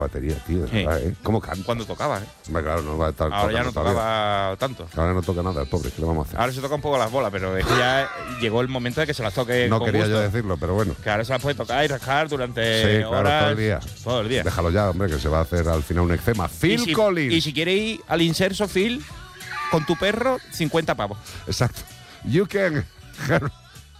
batería, tío. Sí. ¿Cómo canta? Cuando tocaba, ¿eh? Claro, no va a estar Ahora ya no tocando todavía. tocaba tanto. Ahora no toca nada, el pobre. ¿Qué le vamos a hacer? Ahora se toca un poco las bolas, pero es que ya llegó el momento de que se las toque No con quería gusto. yo decirlo, pero bueno. Que ahora se las puede tocar y rascar durante Sí, claro, horas. todo el día. Todo el día. Déjalo ya, hombre, que se va a hacer al final un eczema. Phil Collins. Y si quieres ir al inserso, Phil, con tu perro, 50 pavos. Exacto. You can